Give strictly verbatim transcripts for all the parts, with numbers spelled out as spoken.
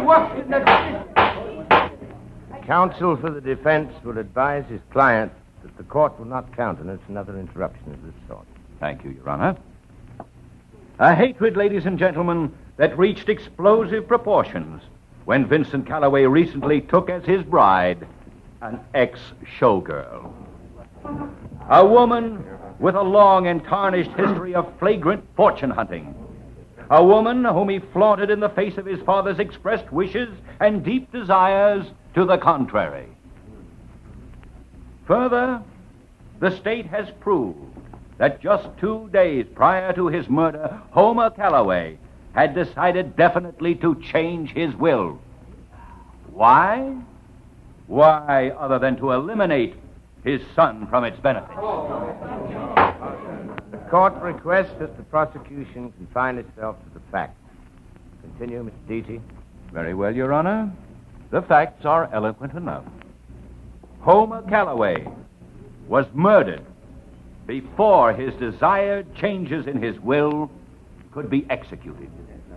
works in the... Counsel for the defense will advise his client that the court will not countenance another interruption of this sort. Thank you, Your Honor. A hatred, ladies and gentlemen, that reached explosive proportions when Vincent Calloway recently took as his bride an ex-showgirl. A woman with a long and tarnished history of flagrant fortune hunting. A woman whom he flaunted in the face of his father's expressed wishes and deep desires to the contrary. Further, the state has proved that just two days prior to his murder, Homer Calloway had decided definitely to change his will. Why? Why, other than to eliminate his son from its benefits? The court requests that the prosecution confine itself to the facts. Continue, Mister Deity. Very well, Your Honor. The facts are eloquent enough. Homer Calloway was murdered before his desired changes in his will could be executed.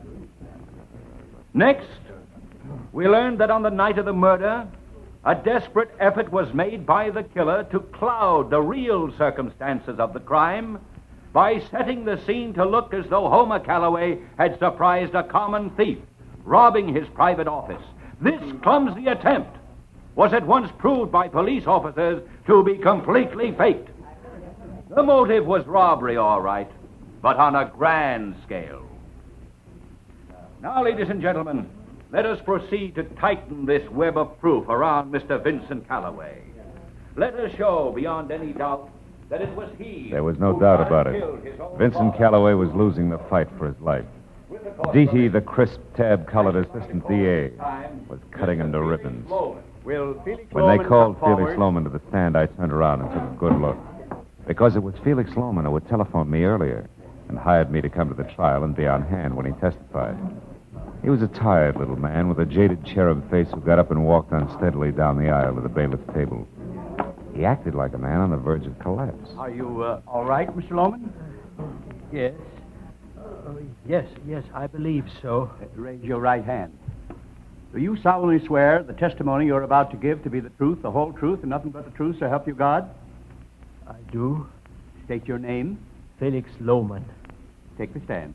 Next, we learned that on the night of the murder, a desperate effort was made by the killer to cloud the real circumstances of the crime by setting the scene to look as though Homer Calloway had surprised a common thief, robbing his private office. This clumsy attempt was at once proved by police officers to be completely faked. The motive was robbery, all right, but on a grand scale. Now, ladies and gentlemen, let us proceed to tighten this web of proof around Mister Vincent Calloway. Let us show, beyond any doubt, that it was he... There was no doubt about it. Vincent Calloway was losing the fight for his life. Deity, the crisp, tab-colored assistant D A, was cutting him to ribbons. When they called Felix Lohman to the stand, I turned around and took a good look. Because it was Felix Lohman who had telephoned me earlier and hired me to come to the trial and be on hand when he testified. He was a tired little man with a jaded cherub face who got up and walked unsteadily down the aisle to the bailiff's table. He acted like a man on the verge of collapse. Are you uh, all right, Mister Lohman? Yes. Uh, yes, yes, I believe so. Raise your right hand. Do you solemnly swear the testimony you're about to give to be the truth, the whole truth, and nothing but the truth, so help you God? I do. State your name. Felix Lohman. Take the stand.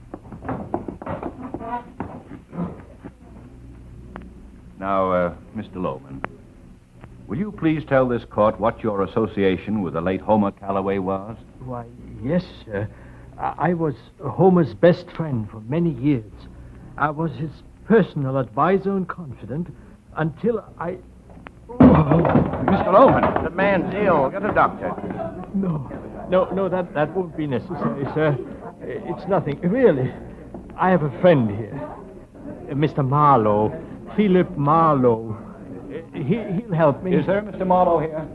Now, uh, Mister Lohman, will you please tell this court what your association with the late Homer Calloway was? Why, yes, sir. I, I was Homer's best friend for many years. I was his personal advisor and confidant until I... Oh, Mister Lohman, the man's ill. Get a doctor. No, no, no, that, that won't be necessary, sir. It's nothing. Really, I have a friend here. Uh, Mister Marlowe. Philip Marlowe. Uh, he, he'll help me. Is there Mister Marlowe here?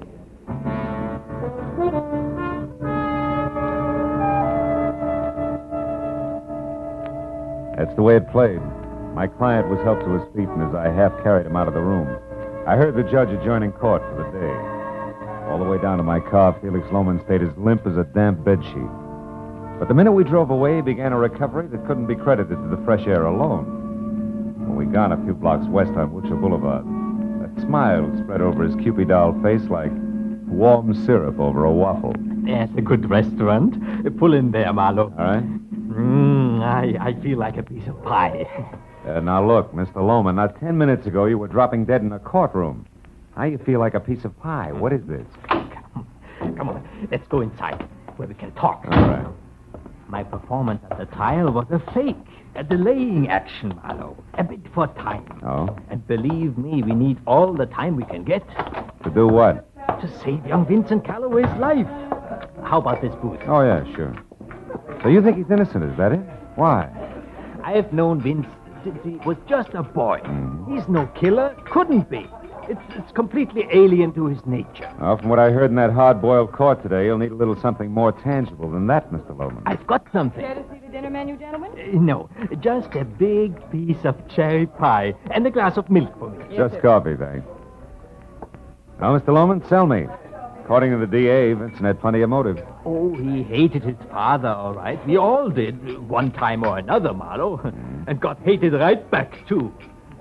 That's the way it played. My client was helped to his feet, and as I half carried him out of the room, I heard the judge adjourning court for the day. All the way down to my car, Felix Lohman stayed as limp as a damp bedsheet. But the minute we drove away, he began a recovery that couldn't be credited to the fresh air alone. When we'd gone a few blocks west on Wilshire Boulevard, a smile spread over his Cupid doll face like warm syrup over a waffle. There's a good restaurant. Pull in there, Marlowe. All right? Mmm, I, I feel like a piece of pie. Uh, now, look, Mister Lohman, not ten minutes ago you were dropping dead in a courtroom. Now you feel like a piece of pie. What is this? Come, come on, let's go inside where we can talk. All right. My performance at the trial was a fake, a delaying action, Marlowe. A bit for time. Oh? And believe me, we need all the time we can get. To do what? To save young Vincent Calloway's life. How about this booth? Oh, yeah, sure. So you think he's innocent, is that it? Why? I've known Vince since he was just a boy. Mm. He's no killer. Couldn't be. It's, it's completely alien to his nature. Well, from what I heard in that hard-boiled court today, you'll need a little something more tangible than that, Mister Lohman. I've got something. Care to see the dinner menu, gentlemen? Uh, no, just a big piece of cherry pie and a glass of milk for me. Yes, Just sir. coffee, thanks. Now, Mister Lohman, sell me. According to the D A, Vincent had plenty of motive. Oh, he hated his father, all right. We all did, one time or another, Marlowe. And got hated right back, too.